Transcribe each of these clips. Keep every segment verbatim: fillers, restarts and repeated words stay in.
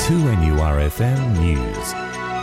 two N U R F M News.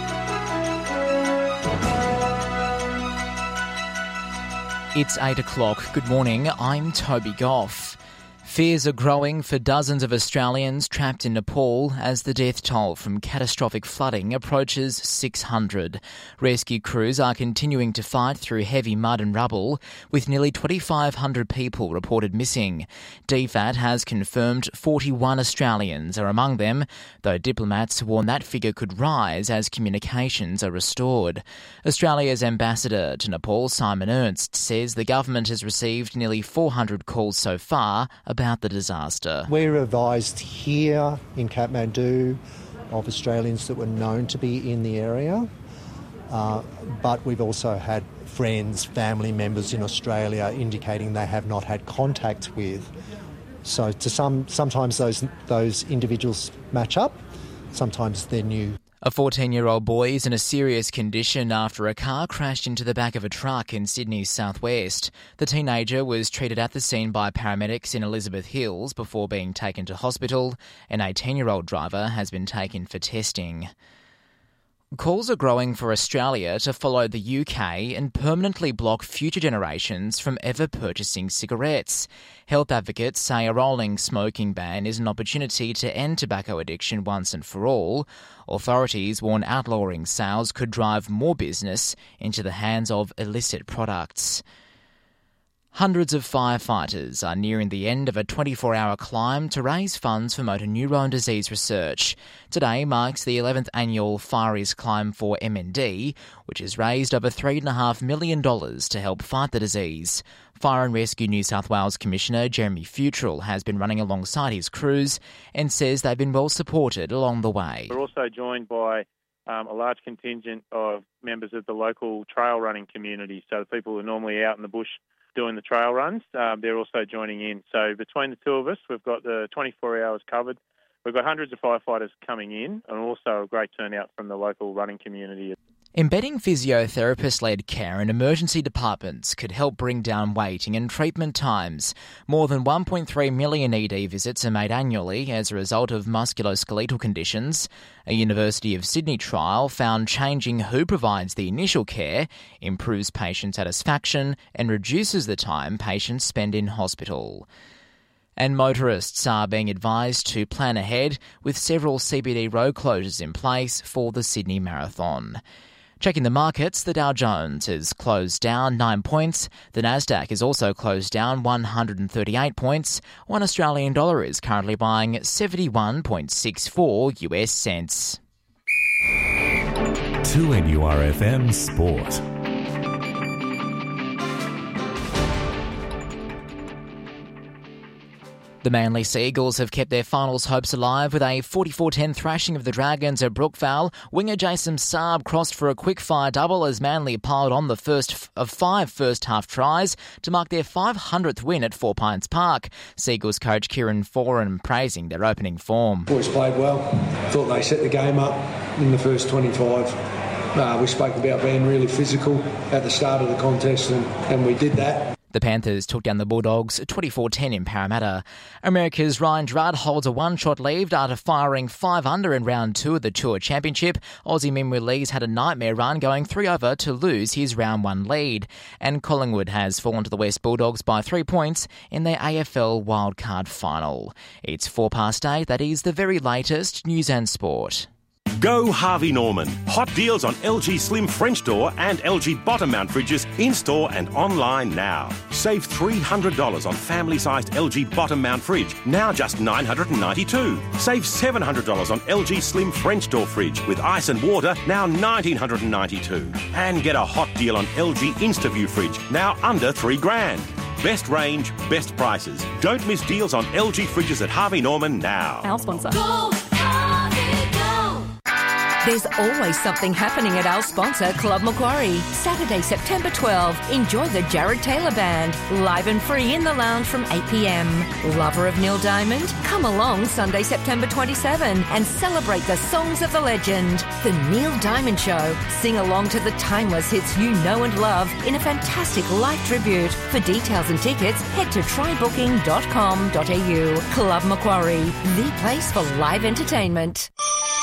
It's eight o'clock. Good morning, I'm Toby Goff. Fears are growing for dozens of Australians trapped in Nepal as the death toll from catastrophic flooding approaches six hundred. Rescue crews are continuing to fight through heavy mud and rubble, with nearly twenty-five hundred people reported missing. D F A T has confirmed forty-one Australians are among them, though diplomats warn that figure could rise as communications are restored. Australia's ambassador to Nepal, Simon Ernst, says the government has received nearly four hundred calls so far about about the disaster. We're advised here in Kathmandu of Australians that were known to be in the area, uh, but we've also had friends, family members in Australia indicating they have not had contact with. So to some, sometimes those those individuals match up, sometimes they're new. A fourteen-year-old boy is in a serious condition after a car crashed into the back of a truck in Sydney's southwest. The teenager was treated at the scene by paramedics in Elizabeth Hills before being taken to hospital. An eighteen-year-old driver has been taken for testing. Calls are growing for Australia to follow the U K and permanently block future generations from ever purchasing cigarettes. Health advocates say a rolling smoking ban is an opportunity to end tobacco addiction once and for all. Authorities warn outlawing sales could drive more business into the hands of illicit products. Hundreds of firefighters are nearing the end of a twenty-four hour climb to raise funds for motor neurone disease research. Today marks the eleventh annual Fireys Climb for M N D, which has raised over three point five million dollars to help fight the disease. Fire and Rescue New South Wales Commissioner Jeremy Futrell has been running alongside his crews and says they've been well supported along the way. We're also joined by um, a large contingent of members of the local trail running community, so the people who are normally out in the bush doing the trail runs, um, they're also joining in. So between the two of us, we've got the twenty-four hours covered. We've got hundreds of firefighters coming in and also a great turnout from the local running community. Embedding physiotherapist-led care in emergency departments could help bring down waiting and treatment times. More than one point three million E D visits are made annually as a result of musculoskeletal conditions. A University of Sydney trial found changing who provides the initial care improves patient satisfaction and reduces the time patients spend in hospital. And motorists are being advised to plan ahead with several C B D road closures in place for the Sydney Marathon. Checking the markets, the Dow Jones is closed down nine points. The Nasdaq is also closed down one hundred thirty-eight points. One Australian dollar is currently buying seventy-one point six four U S cents. two N U R F M Sport. The Manly Sea Eagles have kept their finals hopes alive with a forty-four ten thrashing of the Dragons at Brookvale. Winger Jason Saab crossed for a quick-fire double as Manly piled on the first of five first-half tries to mark their five hundredth win at Four Pines Park. Sea Eagles coach Kieran Foran praising their opening form. Boys played well. Thought they set the game up in the first twenty-five. Uh, we spoke about being really physical at the start of the contest, and, and we did that. The Panthers took down the Bulldogs twenty-four ten in Parramatta. America's Ryan Gerard holds a one-shot lead after firing five under in round two of the Tour Championship. Aussie Minwoo Lee's had a nightmare run going three over to lose his round one lead. And Collingwood has fallen to the West Bulldogs by three points in their A F L wildcard final. It's four past eight. That is the very latest news and sport. Go Harvey Norman. Hot deals on L G Slim French door and L G bottom mount fridges in-store and online now. Save three hundred dollars on family-sized L G bottom mount fridge, now just nine hundred ninety-two dollars. Save seven hundred dollars on L G Slim French door fridge with ice and water, now one thousand nine hundred ninety-two dollars. And get a hot deal on L G InstaView fridge, now under three grand. Best range, best prices. Don't miss deals on L G fridges at Harvey Norman now. Our sponsor. Go, Harvey, go! There's always something happening at our sponsor, Club Macquarie. Saturday, September twelfth, enjoy the Jared Taylor Band, live and free in the lounge from eight p.m. Lover of Neil Diamond? Come along Sunday, September twenty-seventh and celebrate the songs of the legend. The Neil Diamond Show. Sing along to the timeless hits you know and love in a fantastic live tribute. For details and tickets, head to try booking dot com dot a u. Club Macquarie, the place for live entertainment.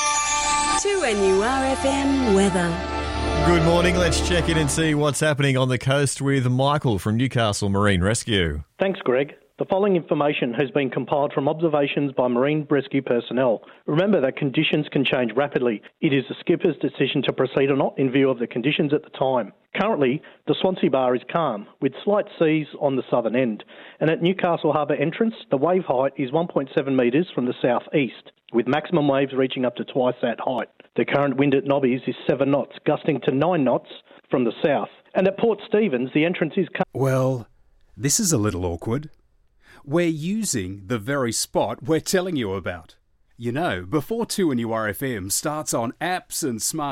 two N U R F M weather. Good morning. Let's check in and see what's happening on the coast with Michael from Newcastle Marine Rescue. Thanks, Greg. The following information has been compiled from observations by marine rescue personnel. Remember that conditions can change rapidly. It is the skipper's decision to proceed or not in view of the conditions at the time. Currently, the Swansea Bar is calm, with slight seas on the southern end. And at Newcastle Harbour entrance, the wave height is one point seven metres from the south-east, with maximum waves reaching up to twice that height. The current wind at Nobby's is seven knots, gusting to nine knots from the south. And at Port Stephens, the entrance is calm. Well, this is a little awkward. We're using the very spot we're telling you about. You know, before two N U R F M starts on apps and smart